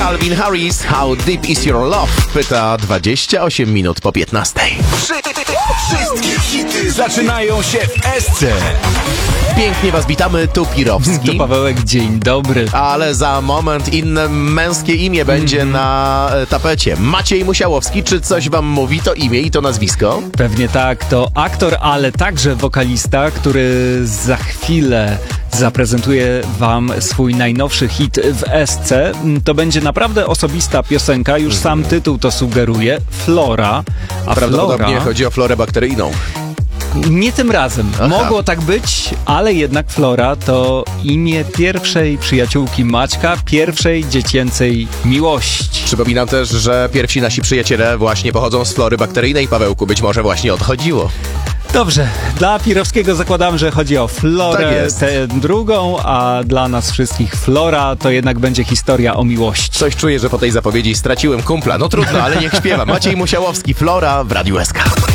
Calvin Harris, How Deep Is Your Love? Pyta 28 minut po 15. Wszystkie hity zaczynają się w Esce. Pięknie was witamy, tu Pirowski. To Pawełek, dzień dobry. Ale za moment inne męskie imię będzie na tapecie. Maciej Musiałowski, czy coś wam mówi to imię i to nazwisko? Pewnie tak, to aktor, ale także wokalista, który za chwilę zaprezentuje wam swój najnowszy hit w Esce. To będzie naprawdę osobista piosenka, już sam tytuł to sugeruje, Flora. A Prawdopodobnie Flora... chodzi o florę bakteryjną. Nie tym razem. Aha. Mogło tak być, ale jednak Flora to imię pierwszej przyjaciółki Maćka, pierwszej dziecięcej miłości. Przypominam też, że pierwsi nasi przyjaciele właśnie pochodzą z flory bakteryjnej. Pawełku, być może właśnie odchodziło. Dobrze, dla Pirowskiego zakładam, że chodzi o Florę, Tak jest. tę drugą, a dla nas wszystkich Flora to jednak będzie historia o miłości. Coś czuję, że po tej zapowiedzi straciłem kumpla. No trudno, ale niech śpiewa. Maciej Musiałowski, Flora w Radiu SK.